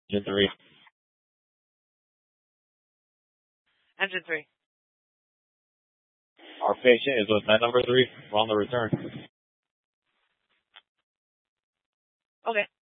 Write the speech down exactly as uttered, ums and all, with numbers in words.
Engine three. Engine three. Our patient is with med number three. We're on the return. Okay.